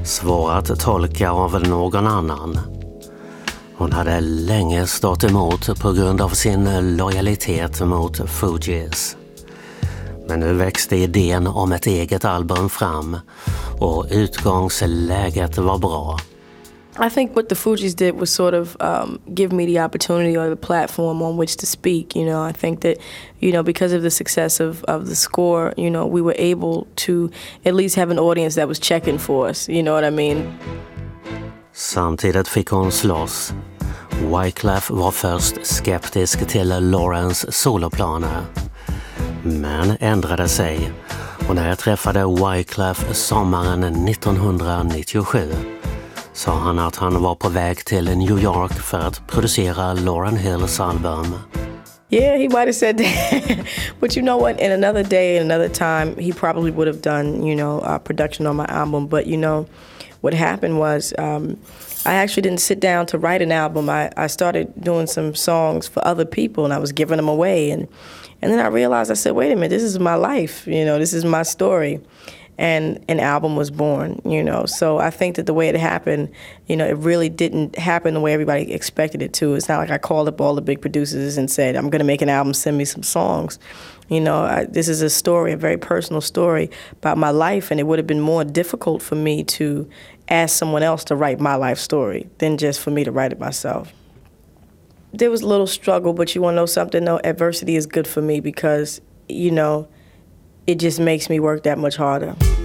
Svår att tolka av någon annan. Hon hade länge stått emot på grund av sin lojalitet mot Fugees. Men nu växte idén om ett eget album fram och utgångsläget var bra. I think what the Fugees did was sort of give me the opportunity or the platform on which to speak. You know, I think that, you know, because of the success of the score, you know, we were able to at least have an audience that was checking for us. You know what I mean? Samtidigt fick hon slåss. Wyclef var först skeptisk till Laurens soloplaner. Men ändrade sig. Och när jag träffade Wyclef sommaren 1997 sa han att han var på väg till New York för att producera Lauryn Hills album. Yeah, he might have said that. But you know what? In another day, in another time, he probably would have done, you know, production on my album. But, you know, what happened was I actually didn't sit down to write an album. I started doing some songs for other people, and I was giving them away. And then I realized, I said, wait a minute, this is my life. You know, this is my story. And an album was born, you know. So I think that the way it happened, you know, it really didn't happen the way everybody expected it to. It's not like I called up all the big producers and said, I'm going to make an album, send me some songs. You know, this is a story, a very personal story about my life, and it would have been more difficult for me to ask someone else to write my life story than just for me to write it myself. There was a little struggle, but you want to know something? No, adversity is good for me because, you know, it just makes me work that much harder.